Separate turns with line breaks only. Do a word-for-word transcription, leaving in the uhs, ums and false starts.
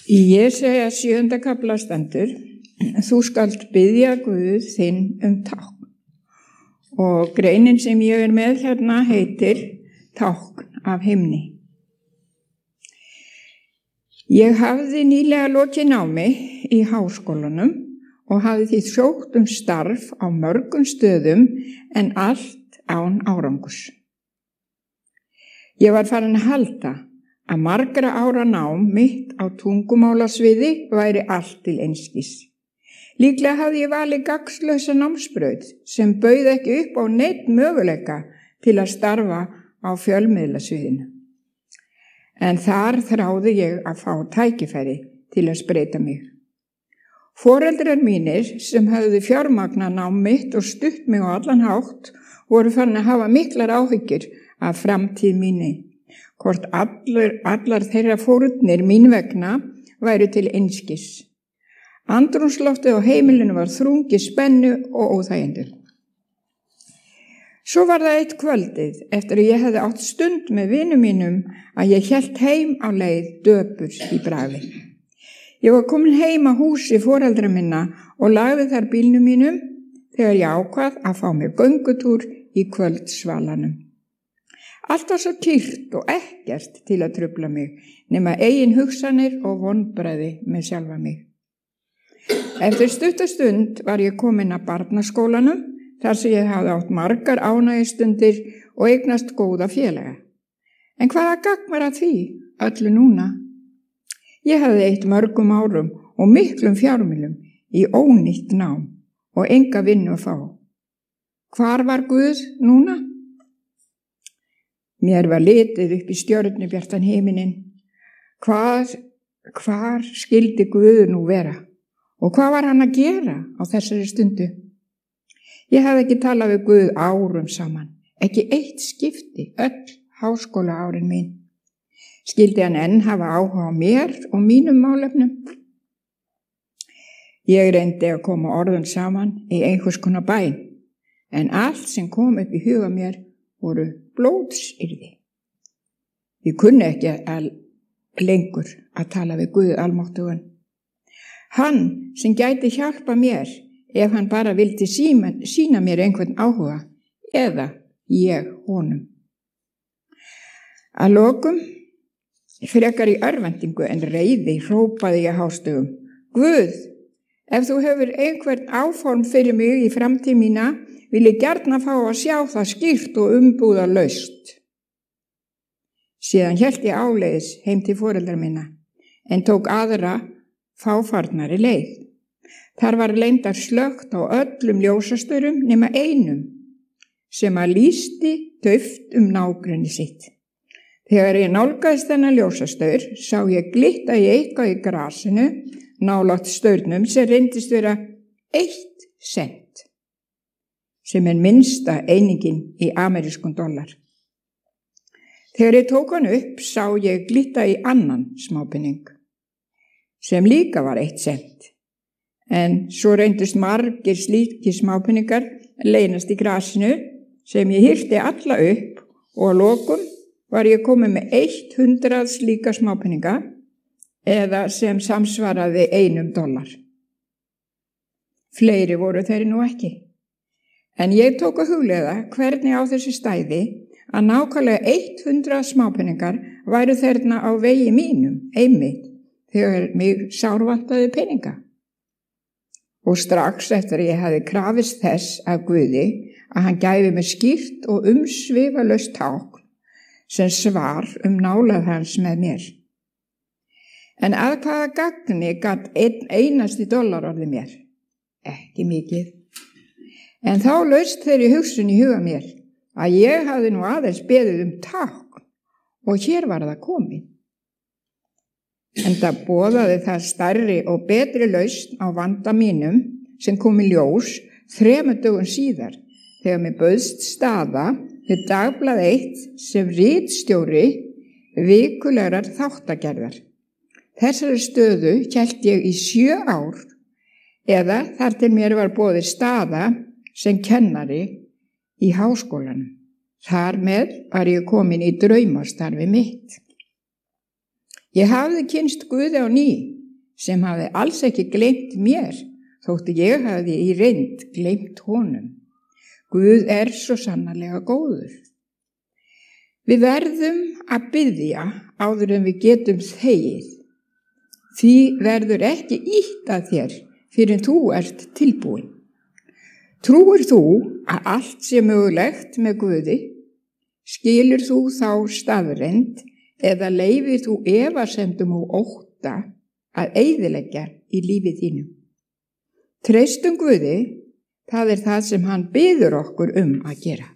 Í Jesaja sjöunda kafla stendur: Þú skalt biðja Guð þinn um tákn. Og greinin sem ég er með hérna heitir Tákn af himni. Ég hafði nýlega lokið námi í háskólanum og hafði því sótt um starf á mörgum stöðum en allt án árangurs. Ég var farin að halda að margra ára nám mitt á tungumálasviði væri allt til einskis. Líklega hafði ég valið gagnslausa námsbraut sem bauð ekki upp á neinn möguleika til að starfa á fjölmiðlasviðinu. En þar þráði ég að fá tækifæri til að spreyta mig. Foreldrar mínir sem höfðu fjármagnað nám mitt og stutt mig á allan hátt voru farin að hafa miklar áhyggjur af framtíð minni. Hvort allar, allar þeirra fórnir mín vegna væru til einskis. Andrúmsloftið á heimilinu var þrungið spennu og óþægindi. Svo var það eitt kvöldið eftir að ég hefði átt stund með vinum mínum að ég hélt heim á leið döpur í bragði. Ég var komin heim að húsi foreldra minna og lagði þar bílnum mínum þegar ég ákvað að fá mér göngutúr í kvöldsvalanum. Allt var svo kyrrt og ekkert til að trufla mig nema eigin hugsanir og vonbrigði með sjálfa mig. Eftir stuttastund var ég komin að barnaskólanum þar sem ég hafði átt margar ánægjustundir og eignast góða félaga. En hvaða gagn var að því öllu núna? Ég hafði eytt mörgum árum og miklum fjármunum í ónýtt nám og enga vinnu að fá. Hvar var Guð núna? Mér var litið upp í stjörnubjartan himininn. Hvar, hvar skyldi Guð nú vera? Og hvað var hann að gera á þessari stundu? Ég hafði ekki talað við Guð árum saman, ekki eitt skipti, öll háskóla árin mín. Skyldi hann enn hafa áhuga á mér og mínum málefnum? Ég reyndi að koma orðum saman í einhvers konar bæn, en allt sem kom upp í huga mér voru blóðsyrði. Ég kunni ekki að lengur að tala við Guð almáttugan. Hann sem gæti hjálpa mér ef hann bara vildi síma, sína mér einhvern áhuga eða ég honum. Að lokum, frekar í örvæntingu en reiði, hrópaði ég hástöfum: Guð, ef þú hefur einhvern áform fyrir mig í framtíð mína, vil ég gjarna fá að sjá það skýrt og umbúða laust. Síðan hélt ég áleiðis heim til foreldra minna, en tók aðra fáfarnari leið. Þar var leyndar slökkt á öllum ljósastörum nema einum, sem að lýsti dauft um nágrenni sitt. Þegar ég nálgaðist þennan ljósastaur, sá ég glitta í eitthvað í grasinu, nálægt staurnum sem reyndist vera eitt sent, sem er minnsta einingin í amerískum dollar. Þegar ég tók hann upp, sá ég glitta í annan smápenning, sem líka var eitt sent, en svo reyndust margir slíkir smápenningar leynast í grasinu sem ég hirti alla upp og að lokum var ég komið með eitt hundrað slíka smápenninga eða sem samsvaraði einum dollar. Fleiri voru þeir nú ekki. En ég tók að hugleiða hvernig á þessu stæði að nákvæmlega hundrað smápenningar væru þarna á vegi mínum, einmitt, þegar mig sárvantaði peninga. Og strax eftir að ég hafði krafist þess af Guði að hann gæfi mér skýrt og umsvifalaust tákn sem svar um nálægð hans með mér. En að hvaða gagni gat einn einasti dollar orðið mér? Ekki mikið. En þá laust þeirri hugsun í huga mér að ég hafði nú aðeins beðið um tákn og hér var það komið. En það boðaði það stærri og betri lausn á vanda mínum sem kom í ljós þremur dögum síðar þegar mér bauðst staða við dagblað eitt sem ritstjóri vikulegar þáttagerðar. Þessari stöðu hélt ég í sjö ár eða þar til mér var boðið staða sem kennari í háskólanum. Þar með var ég komin í draumastarfi mitt. Ég hafði kynst Guði á ný sem hafi alls ekki gleymt mér, þótti ég hafi í reynd gleymt honum. Guð er svo sannarlega góður. Við verðum að biðja áður en við getum þegið. Því verður ekki ýtt að þér fyrir en þú ert tilbúin. Trúir þú að allt sé mögulegt með Guði? Skilur þú þá staðreynd eða leyfir þú efasemdum og ótta að eyðileggja í lífi þínu? Treystum Guði, það er það sem hann biður okkur um að gera.